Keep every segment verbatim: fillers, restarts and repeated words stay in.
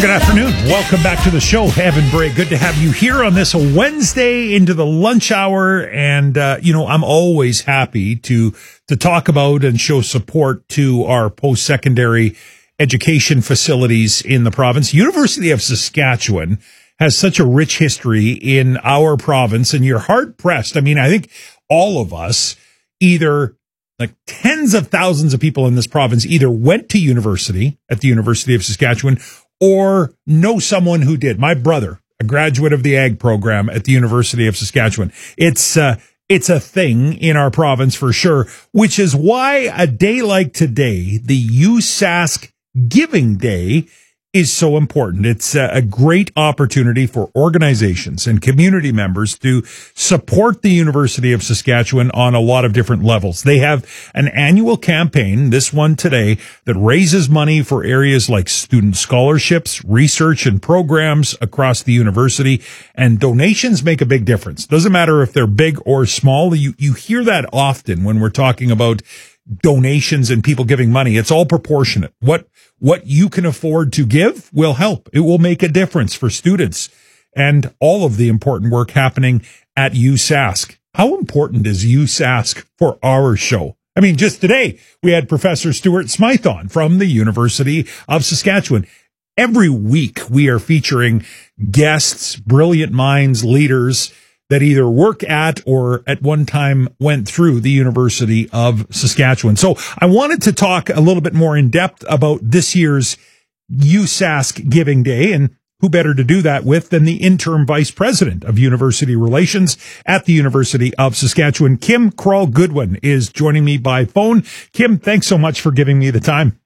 Good afternoon. Welcome back to the show, Evan Bray. Good to have you here on this Wednesday into the lunch hour. And, uh, you know, I'm always happy to, to talk about and show support to our post-secondary education facilities in the province. University of Saskatchewan has such a rich history in our province, and you're hard pressed. I mean, I think all of us, either like tens of thousands of people in this province, either went to university at the University of Saskatchewan or know someone who did. My brother, a graduate of the ag program at the University of Saskatchewan. It's uh, it's a thing in our province for sure, which is why a day like today, the U S A S C Giving Day, is so important. It's a great opportunity for organizations and community members to support the University of Saskatchewan on a lot of different levels. They have an annual campaign, this one today, that raises money for areas like student scholarships, research and programs across the university, and donations make a big difference. Doesn't matter if they're big or small. You, you hear that often when we're talking about donations and people giving money. It's all proportionate. What what you can afford to give will help. It will make a difference for students and all of the important work happening at U S A S C. How important is U S A S C for our show? I mean, just today we had Professor Stuart Smythe on from the University of Saskatchewan. Every week we are featuring guests, brilliant minds, leaders that either work at or at one time went through the University of Saskatchewan. So I wanted to talk a little bit more in depth about this year's U S A S C Giving Day, and who better to do that with than the interim vice president of university relations at the University of Saskatchewan. Kim Krall-Goodwin is joining me by phone. Kim, thanks so much for giving me the time.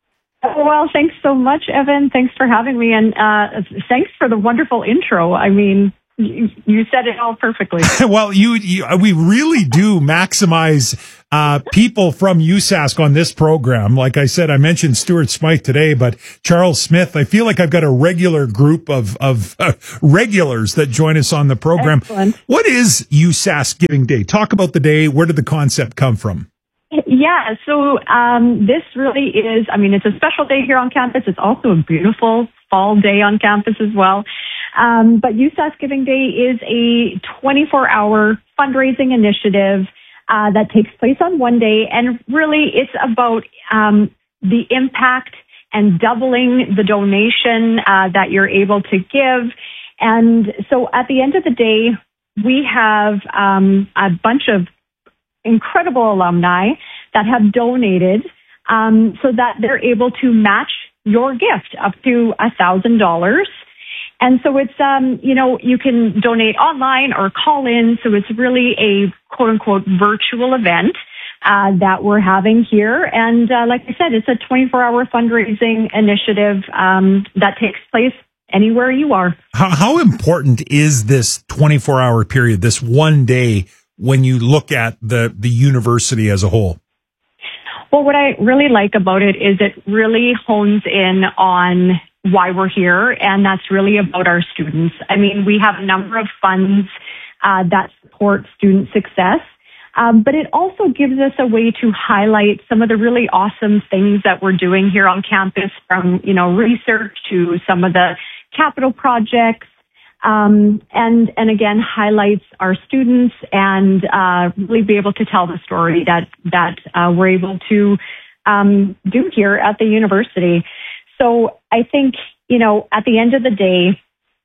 Well, thanks so much, Evan. Thanks for having me, and uh, thanks for the wonderful intro. I mean, You, you said it all perfectly. Well, you, you, we really do maximize uh people from U S A S C on this program. Like I said, I mentioned Stuart Smythe today, but Charles Smith, I feel like I've got a regular group of of uh, regulars that join us on the program. Excellent. What is U S A S C Giving Day? Talk about the day. Where did the concept come from? Yeah, so um this really is, I mean, it's a special day here on campus. It's also a beautiful fall day on campus as well. Um, but U S A S C Giving Day is a twenty-four hour fundraising initiative uh, that takes place on one day. And really, it's about um, the impact and doubling the donation uh, that you're able to give. And so at the end of the day, we have um, a bunch of incredible alumni that have donated um, so that they're able to match your gift up to one thousand dollars. And so it's, um, you know, you can donate online or call in. So it's really a quote unquote virtual event uh, that we're having here. And uh, like I said, it's a twenty-four hour fundraising initiative um, that takes place anywhere you are. How, how important is this twenty-four hour period, this one day, when you look at the, the university as a whole? Well, what I really like about it is it really hones in on why we're here, and that's really about our students. I mean, we have a number of funds uh, that support student success, um, but it also gives us a way to highlight some of the really awesome things that we're doing here on campus, from, you know, research to some of the capital projects, um, and and again highlights our students, and uh, really be able to tell the story that that uh, we're able to um, do here at the university. So I think, you know, at the end of the day,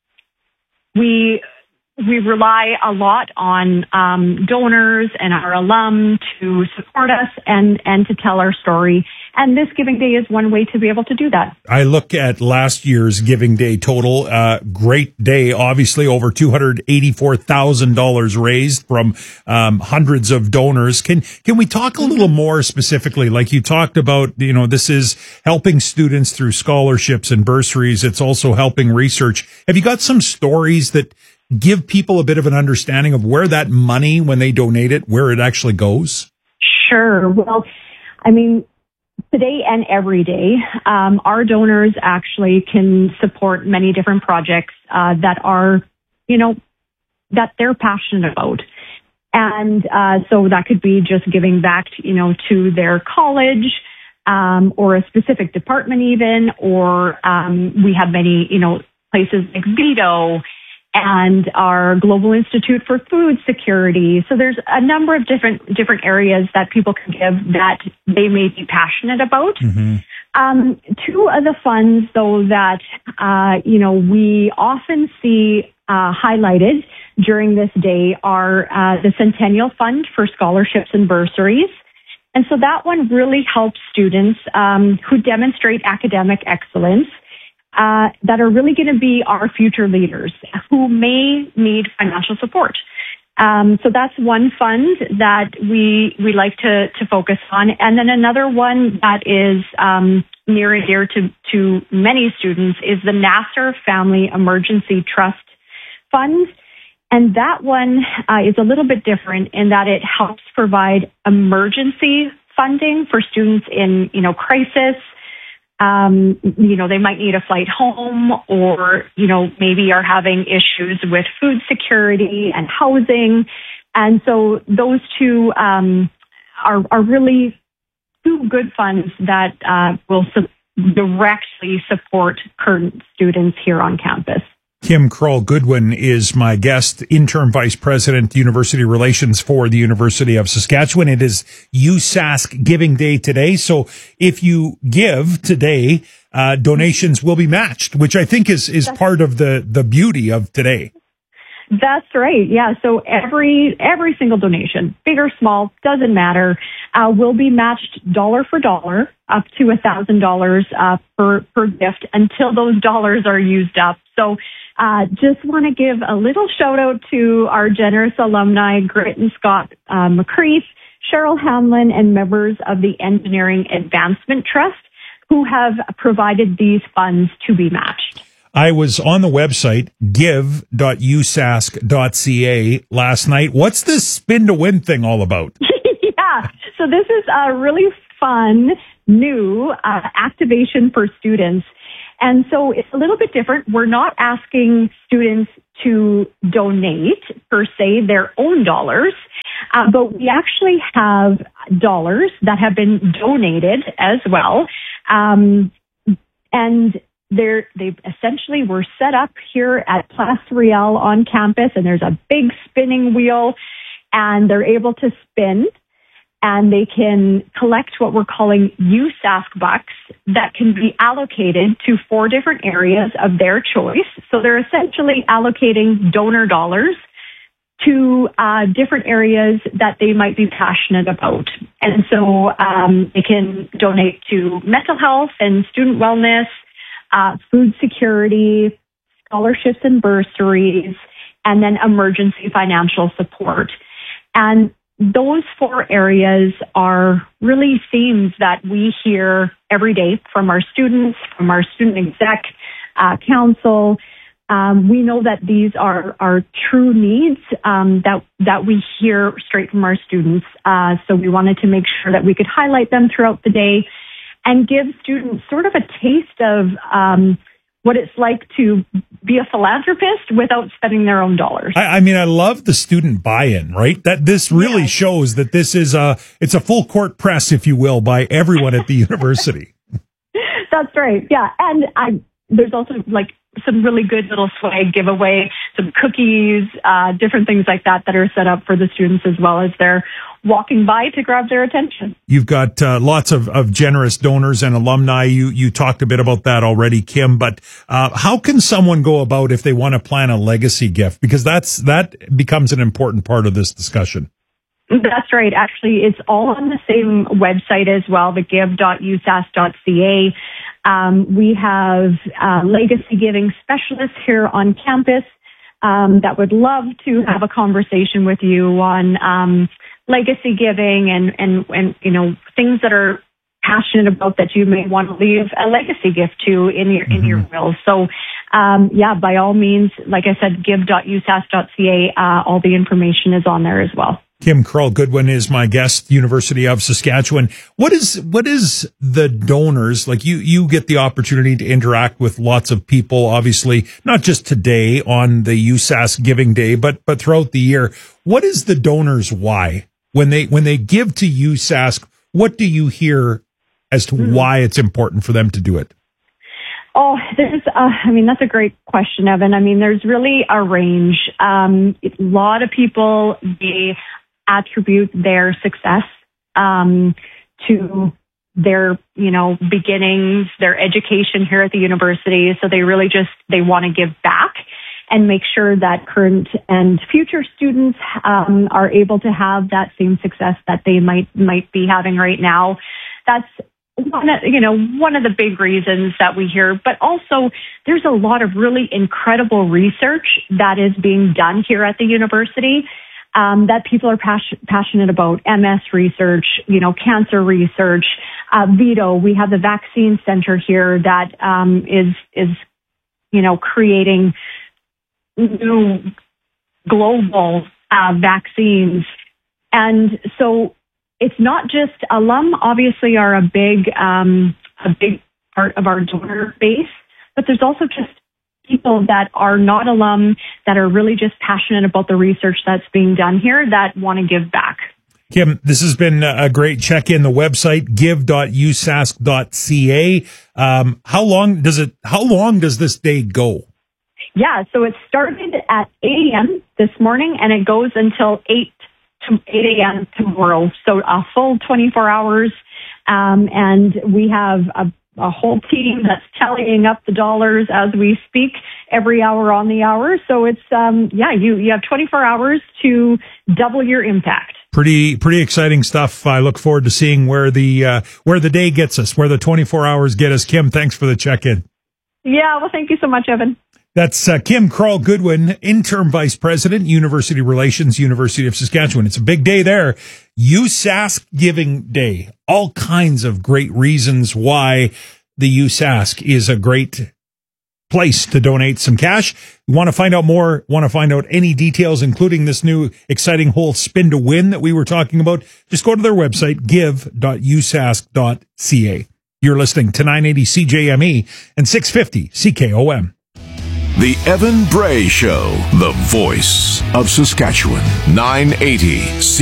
we we rely a lot on um, donors and our alum to support us and, and to tell our story. And this Giving Day is one way to be able to do that. I look at last year's Giving Day total. Uh, great day, obviously, over two hundred eighty-four thousand dollars raised from um, hundreds of donors. Can can we talk a little more specifically? Like you talked about, you know, this is helping students through scholarships and bursaries. It's also helping research. Have you got some stories that give people a bit of an understanding of where that money, when they donate it, where it actually goes? Sure. Well, I mean, today and every day, um, our donors actually can support many different projects uh, that are, you know, that they're passionate about. And uh, so that could be just giving back, to, you know, to their college, um, or a specific department even, or um, we have many, you know, places like Vito and our Global Institute for Food Security. So there's a number of different different areas that people can give that they may be passionate about. Mm-hmm. Um, two of the funds, though, that uh, you know we often see uh, highlighted during this day are uh, the Centennial Fund for scholarships and bursaries. And so that one really helps students um, who demonstrate academic excellence uh, that are really going to be our future leaders who may need financial support. Um, so that's one fund that we we like to, to focus on. And then another one that is um, near and dear to, to many students is the Nassar Family Emergency Trust Fund. And that one uh, is a little bit different in that it helps provide emergency funding for students in, you know, crisis. Um, you know, they might need a flight home, or, you know, maybe are having issues with food security and housing. And so those two um, are, are really two good funds that uh, will su- directly support current students here on campus. Kim Krall-Goodwin is my guest, interim vice president, university relations for the University of Saskatchewan. It is U S A S C Giving Day today. So if you give today, uh, donations will be matched, which I think is, is part of the, the beauty of today. That's right. Yeah. So every, every single donation, big or small, doesn't matter, uh, will be matched dollar for dollar up to a thousand dollars, uh, per, per gift until those dollars are used up. So, Uh, just want to give a little shout out to our generous alumni, Grit and Scott uh, McCreath, Cheryl Hamlin, and members of the Engineering Advancement Trust who have provided these funds to be matched. I was on the website give dot u s a s c dot c a last night. What's this spin to win thing all about? Yeah, so this is a really fun new uh, activation for students. And so it's a little bit different. We're not asking students to donate, per se, their own dollars, uh, but we actually have dollars that have been donated as well. Um, and they're, they essentially were set up here at Place Riel on campus, and there's a big spinning wheel, and they're able to spin. And they can collect what we're calling U S A S C bucks that can be allocated to four different areas of their choice. So they're essentially allocating donor dollars to uh, different areas that they might be passionate about. And so um, they can donate to mental health and student wellness, uh, food security, scholarships and bursaries, and then emergency financial support. And those four areas are really themes that we hear every day from our students, from our student exec uh, council. Um, we know that these are, are true needs um, that that we hear straight from our students. Uh, so we wanted to make sure that we could highlight them throughout the day and give students sort of a taste of um, what it's like to be a philanthropist without spending their own dollars. I, I mean, I love the student buy-in, right? That this really yeah. shows that this is a, it's a full court press, if you will, by everyone at the university. That's right. Yeah. And I, there's also like some really good little swag giveaway, some cookies, uh, different things like that that are set up for the students as well as they're walking by to grab their attention. You've got uh, lots of, of generous donors and alumni. You you talked a bit about that already, Kim, but uh, how can someone go about if they want to plan a legacy gift? Because that's that becomes an important part of this discussion. That's right. Actually, it's all on the same website as well, the give dot u s a s dot c a. Um, we have uh, legacy giving specialists here on campus um, that would love to have a conversation with you on um, legacy giving and, and, and, you know, things that are passionate about that you may want to leave a legacy gift to in your, mm-hmm. in your will. So, um, yeah, by all means, like I said, give dot u s a s dot c a, uh, all the information is on there as well. Kim Krall-Goodwin is my guest, University of Saskatchewan. What is, what is the donors, like you, you get the opportunity to interact with lots of people, obviously, not just today on the U S A S Giving Day, but, but throughout the year. What is the donors' why? When they, when they give to U S A S, what do you hear as to mm-hmm. why it's important for them to do it? Oh, there's, uh, I mean, that's a great question, Evan. I mean, there's really a range. Um, a lot of people, they attribute their success um, to their, you know, beginnings, their education here at the university. So they really just, they want to give back and make sure that current and future students um, are able to have that same success that they might might be having right now. That's one of, you know, one of the big reasons that we hear, but also there's a lot of really incredible research that is being done here at the university um, that people are pas- passionate about. M S research, you know, cancer research, uh, VITO. We have the vaccine center here that um, is is you know creating new global uh, vaccines, and so. It's not just alum, obviously, are a big, um, a big part of our donor base, but there's also just people that are not alum that are really just passionate about the research that's being done here that want to give back. Kim, this has been a great check-in. The website give dot u s a s c dot c a. Um, how long does it? How long does this day go? Yeah, so it started at eight a.m. this morning and it goes until eight. To eight a.m. tomorrow. So a full twenty-four hours. Um, and we have a, a whole team that's tallying up the dollars as we speak every hour on the hour. So it's, um, yeah, you, you have twenty-four hours to double your impact. Pretty, pretty exciting stuff. I look forward to seeing where the, uh, where the day gets us, where the twenty-four hours get us. Kim, thanks for the check-in. Yeah. Well, thank you so much, Evan. That's uh, Kim Krall-Goodwin, Interim Vice President, University Relations, University of Saskatchewan. It's a big day there. U S A S C Giving Day. All kinds of great reasons why the U S A S C is a great place to donate some cash. You want to find out more, want to find out any details, including this new exciting whole spin to win that we were talking about, just go to their website, give dot u s a s c dot c a. You're listening to nine eighty C J M E and six fifty C K O M. The Evan Bray Show, the voice of Saskatchewan, nine eighty